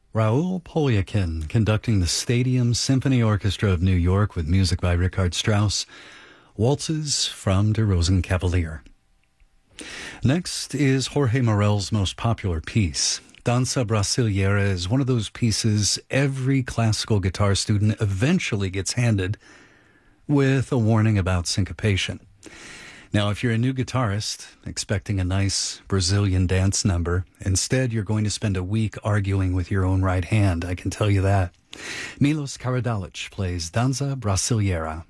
Raoul Polyakin conducting the Stadium Symphony Orchestra of New York with music by Richard Strauss, Waltzes from Der Rosenkavalier. Next is Jorge Morel's most popular piece. Danza Brasileira is one of those pieces every classical guitar student eventually gets handed with a warning about syncopation. Now, if you're a new guitarist expecting a nice Brazilian dance number, instead you're going to spend a week arguing with your own right hand, I can tell you that. Milos Karadalic plays Danza Brasileira.